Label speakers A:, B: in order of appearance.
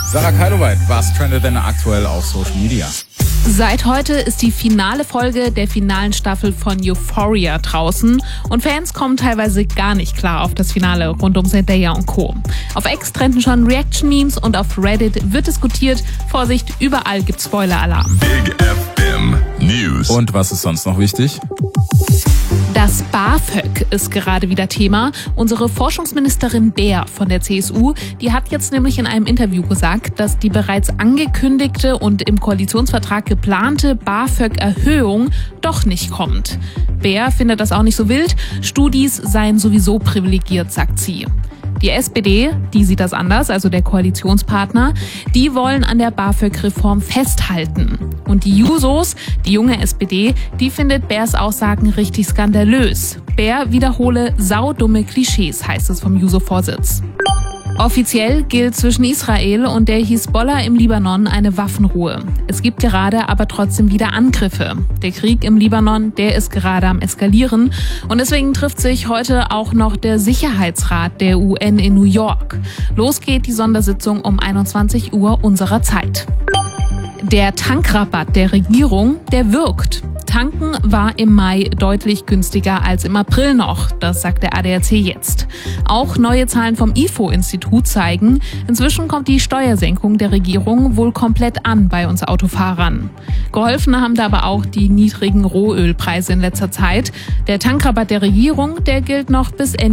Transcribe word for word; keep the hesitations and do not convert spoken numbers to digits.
A: Sarah Keiloweit, was trendet denn aktuell auf Social Media?
B: Seit heute ist die finale Folge der finalen Staffel von Euphoria draußen und Fans kommen teilweise gar nicht klar auf das Finale rund um Zendaya und Co. Auf X trenden schon Reaction-Memes und auf Reddit wird diskutiert. Vorsicht, überall gibt's Spoiler-Alarm.
C: Big F M News.
A: Und was ist sonst noch wichtig?
B: Das BAföG ist gerade wieder Thema. Unsere Forschungsministerin Beer von der C S U, die hat jetzt nämlich in einem Interview gesagt, dass die bereits angekündigte und im Koalitionsvertrag geplante BAföG-Erhöhung doch nicht kommt. Beer findet das auch nicht so wild. Studis seien sowieso privilegiert, sagt sie. Die S P D, die sieht das anders, also der Koalitionspartner, die wollen an der BAföG-Reform festhalten. Und die Jusos, die junge S P D, die findet Beers Aussagen richtig skandalös. Beer wiederhole saudumme Klischees, heißt es vom Juso-Vorsitz. Offiziell gilt zwischen Israel und der Hisbollah im Libanon eine Waffenruhe. Es gibt gerade aber trotzdem wieder Angriffe. Der Krieg im Libanon, der ist gerade am Eskalieren. Und deswegen trifft sich heute auch noch der Sicherheitsrat der U N in New York. Los geht die Sondersitzung um einundzwanzig Uhr unserer Zeit. Der Tankrabatt der Regierung, der wirkt. Tanken war im Mai deutlich günstiger als im April noch, das sagt der A D A C jetzt. Auch neue Zahlen vom I F O-Institut zeigen, inzwischen kommt die Steuersenkung der Regierung wohl komplett an bei uns Autofahrern. Geholfen haben da aber auch die niedrigen Rohölpreise in letzter Zeit. Der Tankrabatt der Regierung, der gilt noch bis Ende